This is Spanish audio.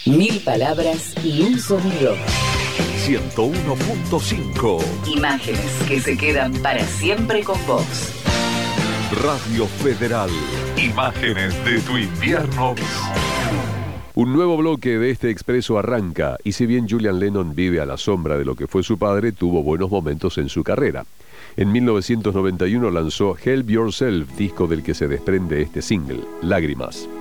1000 palabras y un sonido. 101.5. Imágenes que se quedan para siempre con vos. Radio Federal. Imágenes de tu invierno. Un nuevo bloque de este expreso arranca, y si bien Julian Lennon vive a la sombra de lo que fue su padre, tuvo buenos momentos en su carrera. En 1991 lanzó Help Yourself, disco del que se desprende este single, Lágrimas.